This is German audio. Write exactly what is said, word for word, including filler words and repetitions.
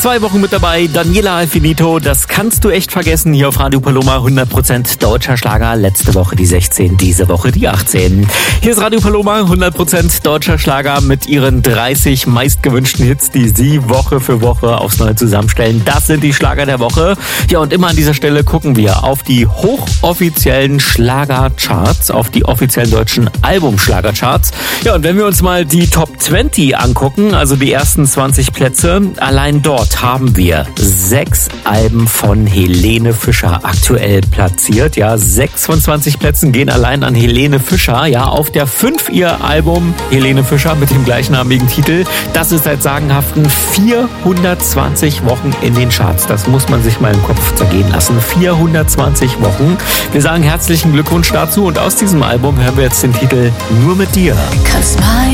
Zwei Wochen mit dabei, Daniela Alfinito, das kannst du echt vergessen, hier auf Radio Paloma, hundert Prozent deutscher Schlager, letzte Woche die sechzehn, diese Woche die achtzehn. Hier ist Radio Paloma, hundert Prozent deutscher Schlager mit ihren dreißig meistgewünschten Hits, die sie Woche für Woche aufs Neue zusammenstellen. Das sind die Schlager der Woche. Ja, und immer an dieser Stelle gucken wir auf die hochoffiziellen Schlagercharts, auf die offiziellen deutschen Albumschlagercharts. Ja, und wenn wir uns mal die Top zwanzig angucken, also die ersten zwanzig Plätze, allein dort haben wir sechs Alben von Helene Fischer aktuell platziert. Ja, sechs von zwanzig Plätzen gehen allein an Helene Fischer. Ja, auf der fünf ihr Album Helene Fischer mit dem gleichnamigen Titel. Das ist seit sagenhaften vierhundertzwanzig Wochen in den Charts. Das muss man sich mal im Kopf zergehen lassen. vierhundertzwanzig Wochen. Wir sagen herzlichen Glückwunsch dazu und aus diesem Album hören wir jetzt den Titel Nur mit dir. Kannst mein